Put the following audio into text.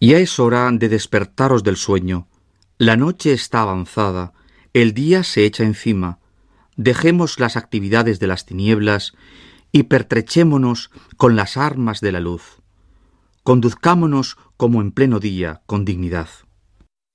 Ya es hora de despertaros del sueño. La noche está avanzada, el día se echa encima. Dejemos las actividades de las tinieblas y pertrechémonos con las armas de la luz. Conduzcámonos como en pleno día, con dignidad.